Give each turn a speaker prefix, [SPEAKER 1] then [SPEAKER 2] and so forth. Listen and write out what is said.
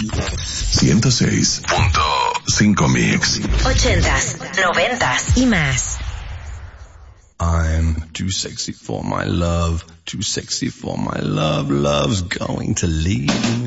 [SPEAKER 1] 106.5 Mix.
[SPEAKER 2] 80s, 90s y más.
[SPEAKER 3] I'm too sexy for my love, too sexy for my love, love's going to leave me.